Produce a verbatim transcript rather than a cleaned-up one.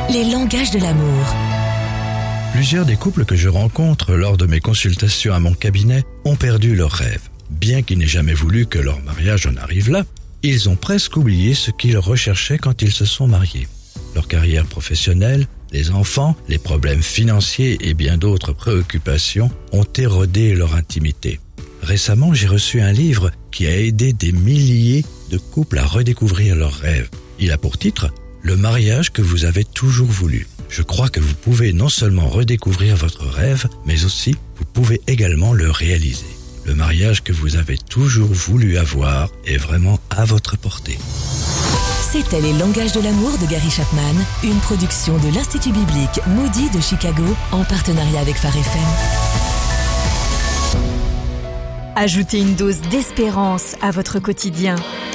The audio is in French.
les langages de l'amour. Plusieurs des couples que je rencontre lors de mes consultations à mon cabinet ont perdu leurs rêves. Bien qu'ils n'aient jamais voulu que leur mariage en arrive là, ils ont presque oublié ce qu'ils recherchaient quand ils se sont mariés. Leur carrière professionnelle, les enfants, les problèmes financiers et bien d'autres préoccupations ont érodé leur intimité. Récemment, j'ai reçu un livre qui a aidé des milliers de couples à redécouvrir leurs rêves. Il a pour titre « Le mariage que vous avez toujours voulu ». Je crois que vous pouvez non seulement redécouvrir votre rêve, mais aussi vous pouvez également le réaliser. Le mariage que vous avez toujours voulu avoir est vraiment à votre portée. C'était Les langages de l'amour de Gary Chapman, une production de l'Institut biblique Moody de Chicago en partenariat avec Phare F M. Ajoutez une dose d'espérance à votre quotidien